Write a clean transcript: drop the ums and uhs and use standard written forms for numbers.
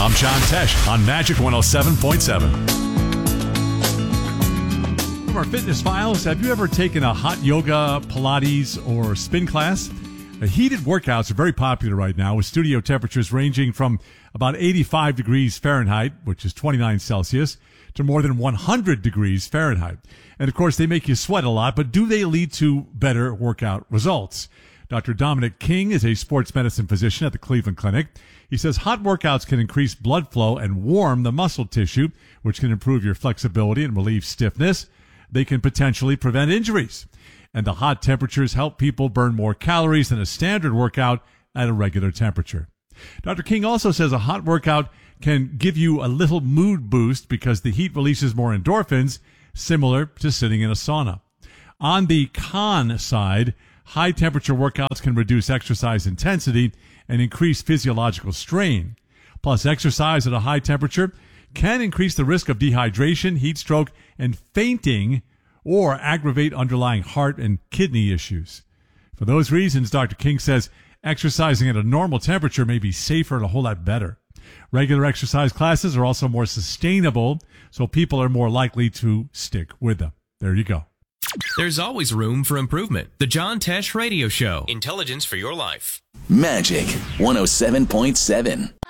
I'm John Tesh on Magic 107.7. From our fitness files, have you ever taken a hot yoga, Pilates, or spin class? Heated workouts are very popular right now, with studio temperatures ranging from about 85 degrees Fahrenheit, which is 29 Celsius, to more than 100 degrees Fahrenheit. And of course, they make you sweat a lot, but do they lead to better workout results? Dr. Dominic King is a sports medicine physician at the Cleveland Clinic. He says hot workouts can increase blood flow and warm the muscle tissue, which can improve your flexibility and relieve stiffness. They can potentially prevent injuries. And the hot temperatures help people burn more calories than a standard workout at a regular temperature. Dr. King also says a hot workout can give you a little mood boost because the heat releases more endorphins, similar to sitting in a sauna. On the con side, high temperature workouts can reduce exercise intensity and increase physiological strain. Plus, exercise at a high temperature can increase the risk of dehydration, heat stroke, and fainting, or aggravate underlying heart and kidney issues. For those reasons, Dr. King says exercising at a normal temperature may be safer and a whole lot better. Regular exercise classes are also more sustainable, so people are more likely to stick with them. There you go. There's always room for improvement. The John Tesh Radio Show. Intelligence for your life. Magic 107.7.